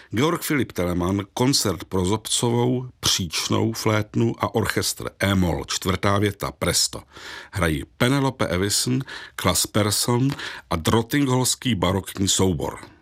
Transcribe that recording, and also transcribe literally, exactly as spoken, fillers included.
Georg Filip Telemann, koncert pro zobcovou, příčnou flétnu a orchestr E-moll, čtvrtá věta, presto. Hrají Penelope Evison, Klas Persson a Drottningholský barokní soubor.